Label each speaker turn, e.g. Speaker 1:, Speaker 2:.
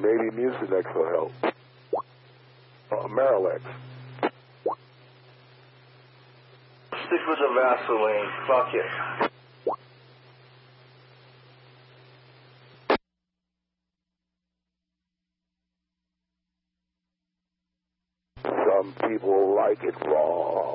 Speaker 1: Maybe Mucinex will help. Marilex.
Speaker 2: Stick with the Vaseline. Fuck it.
Speaker 1: Some people like it raw.